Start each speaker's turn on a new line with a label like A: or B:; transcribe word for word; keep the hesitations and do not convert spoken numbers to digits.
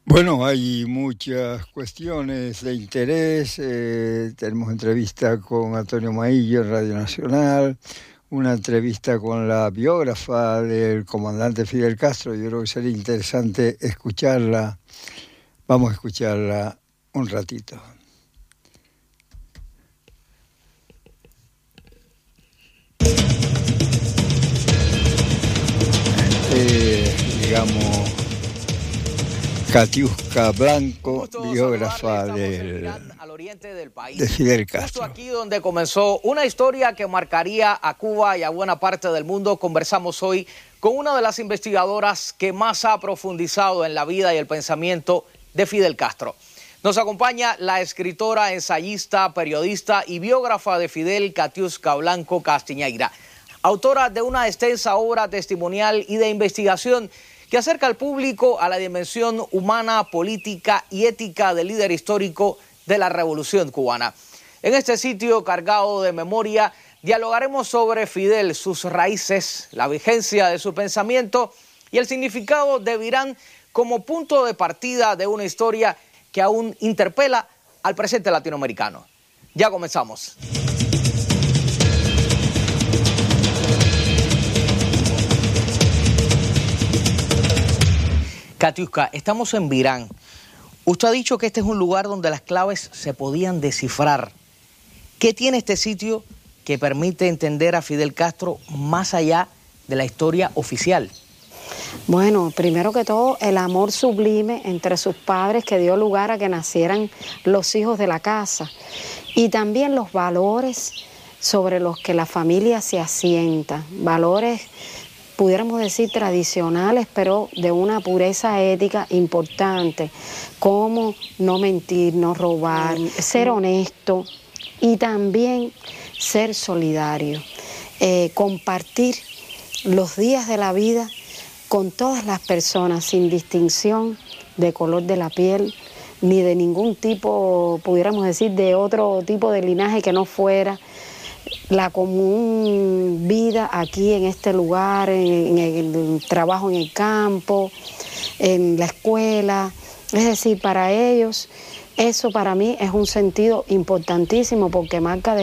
A: Bueno, hay muchas cuestiones de interés. Eh, tenemos entrevista con Antonio Maillo en Radio Nacional, una entrevista con la biógrafa del comandante Fidel Castro. Yo creo que sería interesante escucharla. Vamos a escucharla un ratito. Eh, digamos... Katiuska Blanco, biógrafa del,
B: al oriente del país,
A: de Fidel Castro.
B: Justo aquí donde comenzó una historia que marcaría a Cuba y a buena parte del mundo. Conversamos hoy con una de las investigadoras que más ha profundizado en la vida y el pensamiento de Fidel Castro. Nos acompaña la escritora, ensayista, periodista y biógrafa de Fidel, Katiuska Blanco Castiñeira, autora de una extensa obra testimonial y de investigación que acerca al público a la dimensión humana, política y ética del líder histórico de la Revolución cubana. En este sitio cargado de memoria dialogaremos sobre Fidel, sus raíces, la vigencia de su pensamiento y el significado de Virán como punto de partida de una historia que aún interpela al presente latinoamericano. Ya comenzamos. Katiuska, estamos en Virán. Usted ha dicho que este es un lugar donde las claves se podían descifrar. ¿Qué tiene este sitio que permite entender a Fidel Castro más allá de la historia oficial?
C: Bueno, primero que todo, el amor sublime entre sus padres que dio lugar a que nacieran los hijos de la casa. Y también los valores sobre los que la familia se asienta. Valores, pudiéramos decir, tradicionales, pero de una pureza ética importante, como no mentir, no robar, ser honesto y también ser solidario, eh, compartir los días de la vida con todas las personas, sin distinción de color de la piel, ni de ningún tipo, pudiéramos decir, de otro tipo de linaje que no fuera la común vida aquí en este lugar, en, en el trabajo en el campo, en la escuela. Es decir, para ellos, eso para mí es un sentido importantísimo porque marca